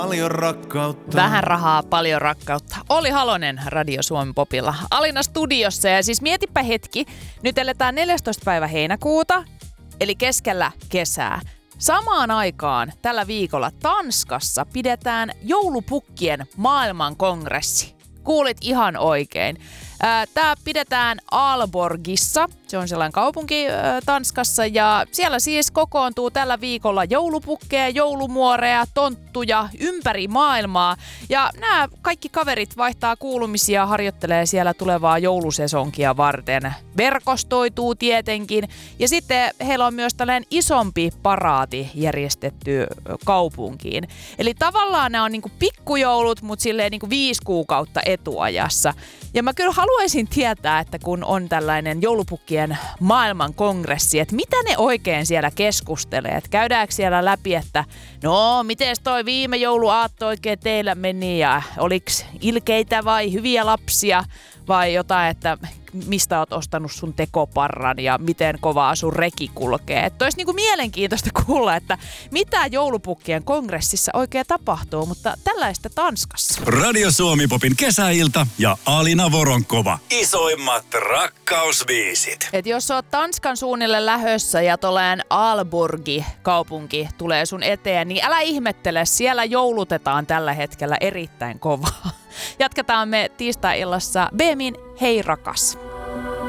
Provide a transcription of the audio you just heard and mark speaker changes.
Speaker 1: Paljon rakkautta.
Speaker 2: Vähän rahaa, paljon rakkautta. Olli Halonen Radio Suomi Popilla. Alina studiossa ja siis mietipä hetki. Nyt eletään 14. päivä heinäkuuta, eli keskellä kesää. Samaan aikaan tällä viikolla Tanskassa pidetään joulupukkien maailmankongressi. Kuulit ihan oikein. Tämä pidetään Aalborgissa, se on sellainen kaupunki Tanskassa ja siellä siis kokoontuu tällä viikolla joulupukkeja, joulumuoreja, tonttuja ympäri maailmaa. Ja nämä kaikki kaverit vaihtaa kuulumisia, harjoittelee siellä tulevaa joulusesonkia varten. Verkostoituu tietenkin ja sitten heillä on myös tällainen isompi paraati järjestetty kaupunkiin. Eli tavallaan nämä on niinku pikkujoulut, mutta silleen niinku 5 kuukautta etuajassa. Ja mä kyllä haluaisin tietää, että kun on tällainen joulupukkien maailmankongressi, että mitä ne oikein siellä keskustelee. Että käydäänkö siellä läpi, että no, miten toi viime jouluaatto oikein teillä meni ja oliks ilkeitä vai hyviä lapsia vai jotain, että mistä oot ostanut sun tekoparran ja miten kovaa sun reki kulkee. Että olisi niinku mielenkiintoista kuulla, että mitä joulupukkien kongressissa oikein tapahtuu, mutta tällaista Tanskassa.
Speaker 1: Radio Suomi Popin kesäilta ja Alina Voronkova. Isoimmat rakkausbiisit.
Speaker 2: Et jos oot Tanskan suunnille lähössä ja tolleen Aalborgi-kaupunki tulee sun eteen, niin älä ihmettele, siellä joulutetaan tällä hetkellä erittäin kovaa. Jatketaan me tiistai-illassa Beemin Hei rakas.